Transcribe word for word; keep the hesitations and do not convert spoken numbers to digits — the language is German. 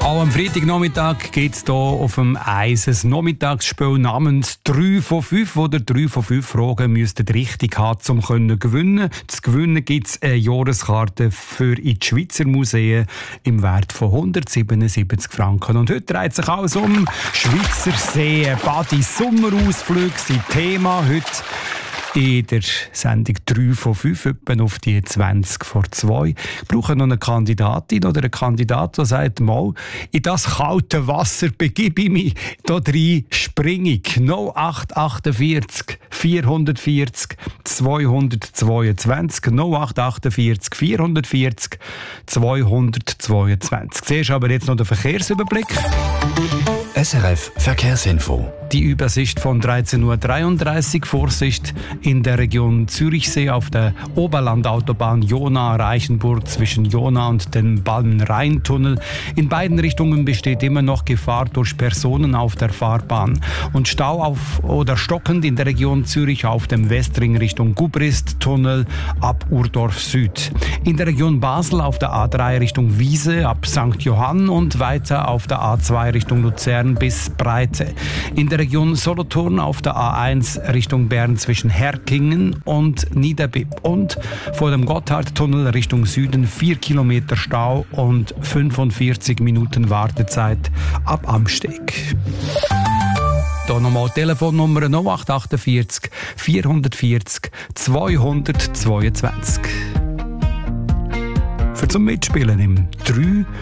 Auch am Freitagnachmittag gibt es hier auf dem Eis ein Nachmittagsspiel namens drei von fünf, wo ihr drei von fünf Fragen müsstet richtig haben, um zu gewinnen. Zu gewinnen gibt es eine Jahreskarte für in die Schweizer Museen im Wert von hundertsiebenundsiebzig Franken. Und heute dreht sich alles um Schweizer Seen, Badi, Sommerausflüge sind Thema heute. In der Sendung drei von fünf, etwa auf die zwanzig vor zwei. Ich brauche noch eine Kandidatin oder einen Kandidat, der sagt, mal, in das kalte Wasser begebe ich mich, da rein springe ich. null acht achtundvierzig vierhundertvierzig zweihundertzweiundzwanzig null acht achtundvierzig vierhundertvierzig zweihundertzweiundzwanzig. Zuerst aber jetzt noch der Verkehrsüberblick. S R F Verkehrsinfo. Die Übersicht von dreizehn Uhr dreiunddreißig. Vorsicht in der Region Zürichsee auf der Oberlandautobahn Jona-Reichenburg zwischen Jona und dem Ballen-Rhein-Tunnel. In beiden Richtungen besteht immer noch Gefahr durch Personen auf der Fahrbahn. Und Stau auf oder stockend in der Region Zürich auf dem Westring Richtung Gubrist-Tunnel ab Urdorf Süd. In der Region Basel auf der A drei Richtung Wiese ab Sankt Johann und weiter auf der A zwei Richtung Luzern bis Breite. In der Region Solothurn auf der A eins Richtung Bern zwischen Herkingen und Niederbipp. Und vor dem Gotthardtunnel Richtung Süden vier Kilometer Stau und fünfundvierzig Minuten Wartezeit ab Amsteg. Hier nochmal Telefonnummer null acht achtundvierzig vierhundertvierzig zweihundertzweiundzwanzig. Für zum Mitspielen im drei